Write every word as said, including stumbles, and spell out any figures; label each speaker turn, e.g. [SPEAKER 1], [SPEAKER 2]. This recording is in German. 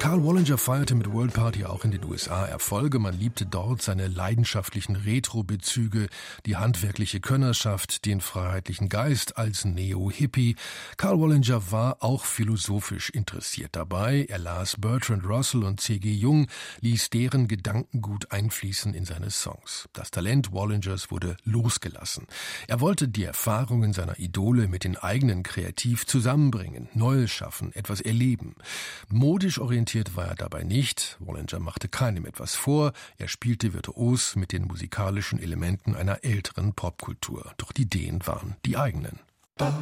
[SPEAKER 1] Karl Wallinger feierte mit World Party auch in den U S A Erfolge. Man liebte dort seine leidenschaftlichen Retro-Bezüge, die handwerkliche Könnerschaft, den freiheitlichen Geist als Neo-Hippie. Karl Wallinger war auch philosophisch interessiert dabei. Er las Bertrand Russell und C G Jung, ließ deren Gedankengut einfließen in seine Songs. Das Talent Wallingers wurde losgelassen. Er wollte die Erfahrungen seiner Idole mit den eigenen kreativ zusammenbringen, Neues schaffen, etwas erleben. Modisch orientiert war er dabei nicht. Wallinger machte keinem etwas vor. Er spielte virtuos mit den musikalischen Elementen einer älteren Popkultur. Doch die Ideen waren die eigenen.